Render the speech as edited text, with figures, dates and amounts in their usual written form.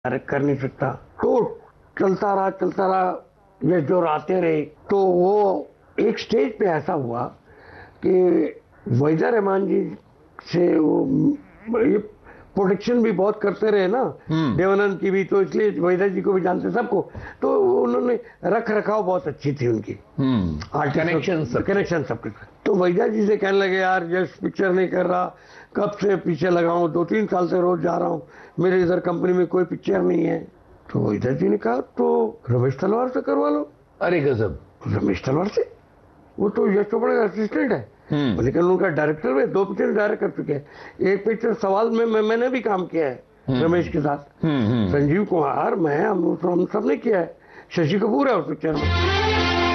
Direct कर नहीं सकता, तो चलता रहा, ये जो आते रहे, तो वो एक स्टेज पे ऐसा हुआ कि वहीदा रहमान जी से वो ये प्रोटेक्शन भी बहुत करते रहे ना, देवानंद की भी, तो इसलिए वहीदा जी को भी जानते सबको, तो उन्होंने रख रखाव बहुत अच्छी थी उनकी, कनेक्शन सबके। तो वहीदा जी से कहने लगे, यार यश पिक्चर नहीं कर रहा, कब से पीछे लगा हूँ, 2-3 साल से रोज जा रहा हूँ, मेरे इधर कंपनी में कोई पिक्चर नहीं है। तो वहीदा जी ने कहा, तो रमेश तलवार से करवा लो। अरे गजब। रमेश तलवार से? वो तो यश चोपड़ा का असिस्टेंट है, लेकिन उनका डायरेक्टर में 2 पिक्चर डायरेक्ट कर चुके हैं। एक पिक्चर सवाल में मैंने भी काम किया है रमेश के साथ, संजीव कुमार, मैं, हम सब ने किया है, शशि कपूर है उस पिक्चर में।